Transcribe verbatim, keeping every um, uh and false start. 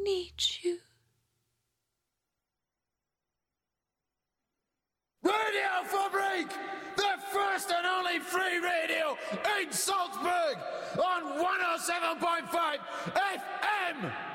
need you. Radio Fabrique, the first and only free radio in Salzburg on one oh seven point five F M.